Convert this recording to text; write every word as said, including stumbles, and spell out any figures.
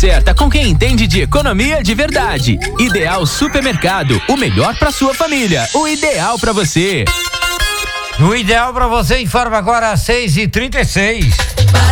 certa com quem entende de economia de verdade. Ideal Supermercado, o melhor para sua família, o ideal para você. O ideal para você informa agora às seis e trinta e seis.